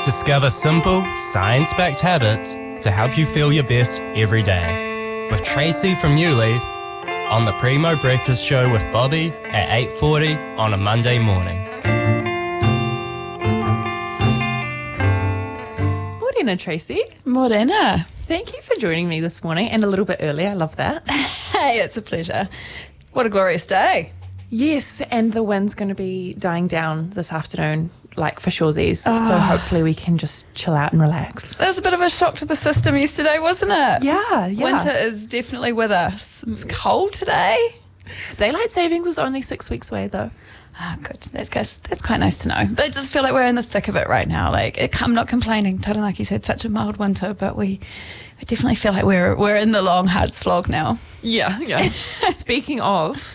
Discover simple, science-backed habits to help you feel your best every day. With Tracy from New Leaf on the Primo Breakfast Show with Bobby at 8:40 on a Monday morning. Morena, Tracy. Morena. Thank you for joining me this morning and a little bit early. I love that. Hey, it's a pleasure. What a glorious day. Yes, and the wind's going to be dying down this afternoon, like for shoresies. So hopefully we can just chill out and relax. That was a bit of a shock to the system yesterday, wasn't it? Yeah. Winter is definitely with us. It's cold today. Daylight savings is only 6 weeks away, though. Ah, good. That's quite nice to know. But I just feel like we're in the thick of it right now. I'm not complaining. Taranaki's had such a mild winter, but we definitely feel like we're in the long, hard slog now. Yeah. Speaking of,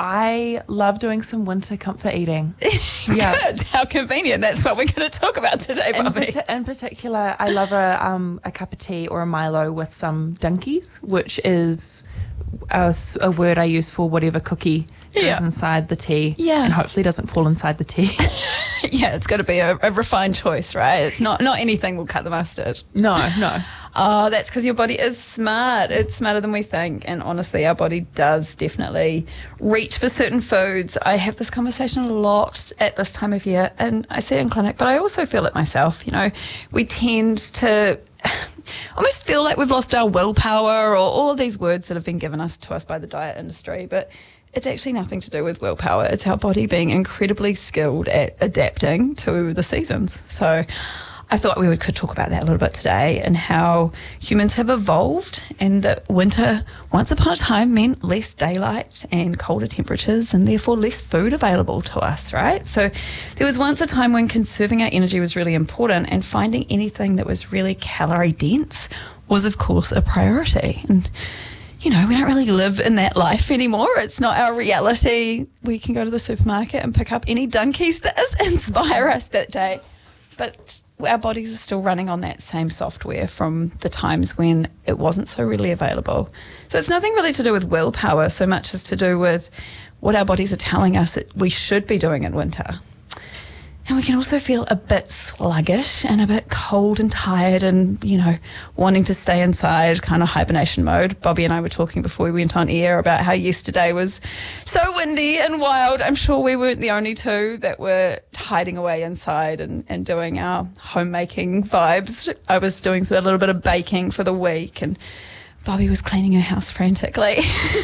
I love doing some winter comfort eating. Yeah. Good. How convenient. That's what we're going to talk about today, Bobby. In particular, I love a cup of tea or a Milo with some Dunkies, which is a word I use for whatever cookie goes inside the tea. Yeah. And hopefully doesn't fall inside the tea. Yeah, it's got to be a refined choice, right? It's not anything will cut the mustard. No. Oh, that's because your body is smart. It's smarter than we think. And honestly, our body does definitely reach for certain foods. I have this conversation a lot at this time of year, and I see it in clinic, but I also feel it myself. You know, we tend to almost feel like we've lost our willpower, or all of these words that have been given to us by the diet industry. But it's actually nothing to do with willpower. It's our body being incredibly skilled at adapting to the seasons. So I thought we could talk about that a little bit today, and how humans have evolved, and that winter once upon a time meant less daylight and colder temperatures, and therefore less food available to us, right? So there was once a time when conserving our energy was really important, and finding anything that was really calorie dense was, of course, a priority. And you know, we don't really live in that life anymore. It's not our reality. We can go to the supermarket and pick up any Dunkies that inspire us that day. But our bodies are still running on that same software from the times when it wasn't so readily available. So it's nothing really to do with willpower so much as to do with what our bodies are telling us that we should be doing in winter. And we can also feel a bit sluggish and a bit cold and tired and, you know, wanting to stay inside, kind of hibernation mode. Bobby and I were talking before we went on air about how yesterday was so windy and wild. I'm sure we weren't the only two that were hiding away inside and doing our homemaking vibes. I was doing a little bit of baking for the week, and Bobby was cleaning her house frantically.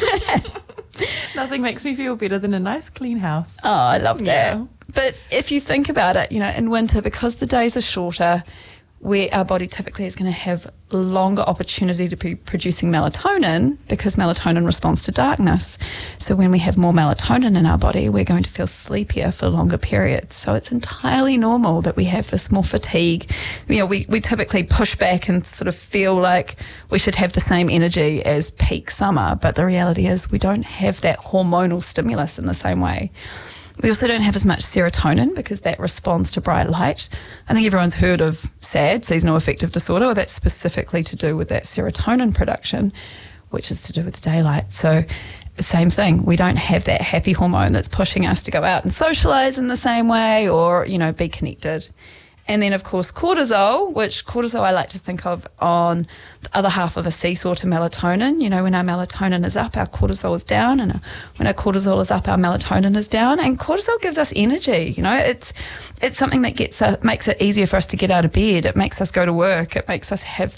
Nothing makes me feel better than a nice clean house. Oh, I love that. Yeah. But if you think about it, you know, in winter, because the days are shorter, where our body typically is going to have longer opportunity to be producing melatonin, because melatonin responds to darkness. So when we have more melatonin in our body, we're going to feel sleepier for longer periods. So it's entirely normal that we have this more fatigue. You know, we typically push back and sort of feel like we should have the same energy as peak summer. But the reality is we don't have that hormonal stimulus in the same way. We also don't have as much serotonin because that responds to bright light. I think everyone's heard of SAD, seasonal affective disorder, or that's specifically to do with that serotonin production, which is to do with the daylight. So the same thing, we don't have that happy hormone that's pushing us to go out and socialise in the same way, or, you know, be connected. And then, of course, cortisol, which cortisol I like to think of on the other half of a seesaw to melatonin. You know, when our melatonin is up, our cortisol is down, and when our cortisol is up, our melatonin is down. And cortisol gives us energy. You know, it's something that makes it easier for us to get out of bed. It makes us go to work. It makes us have